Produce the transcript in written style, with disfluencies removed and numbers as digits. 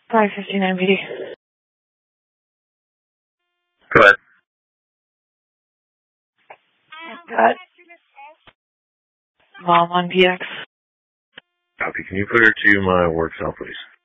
559 PD. Go ahead. Got Mom on PX. Copy. Can you put her to my work cell, please?